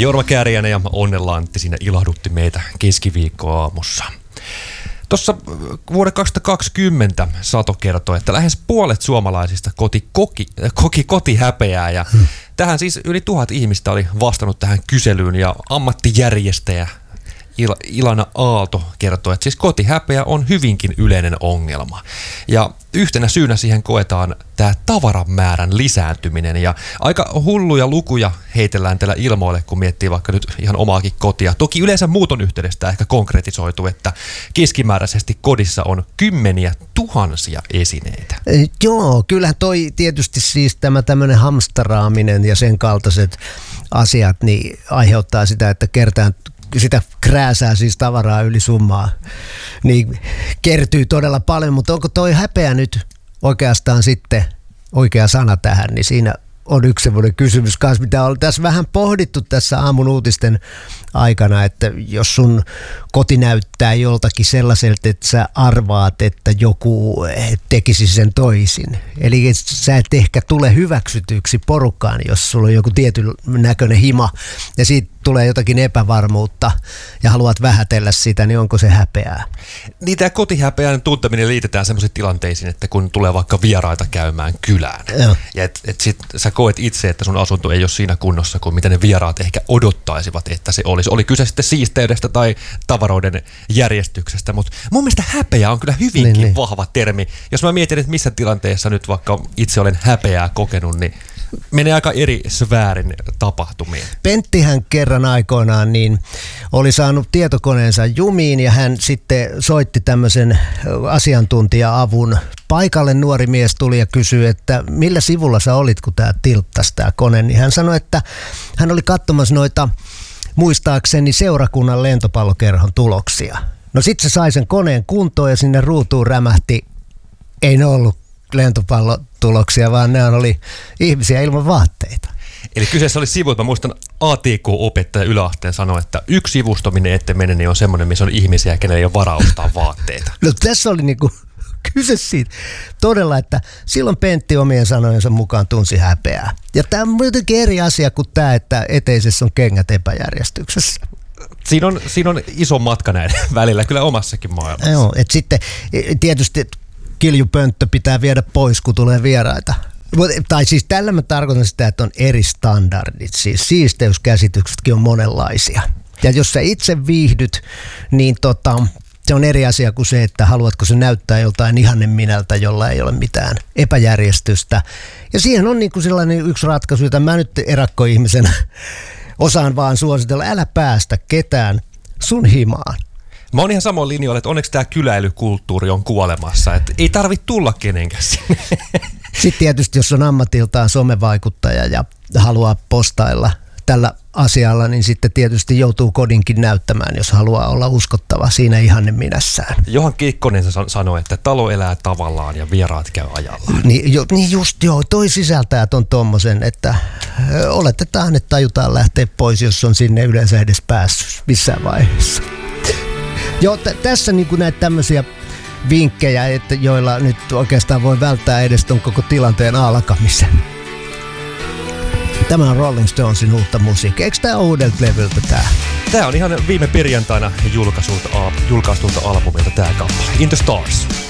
Jorma Kääriäinen ja Onnela Antti siinä ilahdutti meitä keskiviikkoaamussa. Tuossa vuoden 2020 Sato kertoi, että lähes puolet suomalaisista koki kotihäpeää ja tähän siis yli 1000 ihmistä oli vastannut tähän kyselyyn ja ammattijärjestäjä Ilana Aalto kertoo, että siis kotihäpeä on hyvinkin yleinen ongelma. Ja yhtenä syynä siihen koetaan tämä tavaramäärän lisääntyminen. Ja aika hulluja lukuja heitellään tällä ilmoille, kun miettii vaikka nyt ihan omaakin kotia. Toki yleensä muuton yhteydestä ehkä konkretisoitu, että keskimääräisesti kodissa on kymmeniä tuhansia esineitä. Joo, kyllähän toi tietysti siis tämä tämmöinen hamstaraaminen ja sen kaltaiset asiat niin aiheuttaa sitä, että kertaan sitä krääsää siis tavaraa yli summaa, niin kertyy todella paljon, mutta onko toi häpeä nyt oikeastaan sitten oikea sana tähän, niin siinä on yksi semmoinen kysymys kanssa, mitä on tässä vähän pohdittu tässä aamun uutisten aikana, että jos sun koti näyttää joltakin sellaiselta, että sä arvaat, että joku tekisi sen toisin. Eli sä et ehkä tule hyväksytyksi porukkaan, jos sulla on joku tietyn näköinen hima ja siitä tulee jotakin epävarmuutta ja haluat vähätellä sitä, niin onko se häpeää? Niin tämä kotihäpeän tunteminen liitetään sellaisiin tilanteisiin, että kun tulee vaikka vieraita käymään kylään. Ja et sit sä koet itse, että sun asunto ei ole siinä kunnossa kuin mitä ne vieraat ehkä odottaisivat, että se olisi. Oli kyse sitten siisteydestä tai tavaroiden järjestyksestä, mutta mun mielestä häpeä on kyllä hyvinkin vahva termi. Jos mä mietin, että missä tilanteessa nyt vaikka itse olen häpeää kokenut, niin menee aika eri sfäärin tapahtumiin. Penttihän kerran aikoinaan niin oli saanut tietokoneensa jumiin ja hän sitten soitti tämmöisen asiantuntija-avun. Paikalle nuori mies tuli ja kysyi, että millä sivulla sä olit, kun tää tilttasi tää kone. Niin hän sanoi, että hän oli katsomassa noita muistaakseni seurakunnan lentopallokerhon tuloksia. No sit se sai sen koneen kuntoon ja sinne ruutuun rämähti, ei ne ollut lentopallotuloksia, vaan ne oli ihmisiä ilman vaatteita. Eli kyseessä oli sivu, että mä muistan ATK-opettaja yläasteen sanoi, että yksi sivusto, minne ette mene, niin on semmoinen, missä on ihmisiä, kenellä ei ole varaa ostaa vaatteita. No tässä oli niinku kyse siitä todella, että silloin Pentti omien sanojensa mukaan tunsi häpeää. Ja tämä on jotenkin eri asia kuin tämä, että eteisessä on kengät epäjärjestyksessä. Siinä on iso matka näiden välillä, kyllä omassakin maailmassa. Joo, että sitten tietysti kiljupönttö pitää viedä pois, kun tulee vieraita. Tai siis tällä mä tarkoitan sitä, että on eri standardit. Siis siisteyskäsityksetkin on monenlaisia. Ja jos sä itse viihdyt, niin se on eri asia kuin se, että haluatko se näyttää joltain ihanen minältä, jolla ei ole mitään epäjärjestystä. Ja siihen on niin kuin sellainen yksi ratkaisu, jota mä nyt erakkoihmisenä osaan vaan suositella. Älä päästä ketään sun himaan. Mä oon ihan samoin linjoilla, että onneksi tämä kyläilykulttuuri on kuolemassa. Että ei tarvitse tulla kenenkään sinne. Sitten tietysti, jos on ammatiltaan somevaikuttaja ja haluaa postailla tällä asialla, niin sitten tietysti joutuu kodinkin näyttämään, jos haluaa olla uskottava siinä ihanne minässään. Johan Kekkonen sanoi, että talo elää tavallaan ja vieraat käy ajallaan. Niin just joo, toi sisältää ton tommosen, että oletetaan, että tajutaan lähteä pois, jos on sinne yleensä edes päässyt missään vaiheessa. Joo, tässä niin kuin näitä tämmöisiä vinkkejä, että joilla nyt oikeastaan voi välttää edes ton koko tilanteen alkamisen. Tämä on Rolling Stonesin uutta musiikkia. Eikö tää ole uudelta levyltä tää? Tää on ihan viime perjantaina julkaistulta albumilta tää kappale. In the Stars.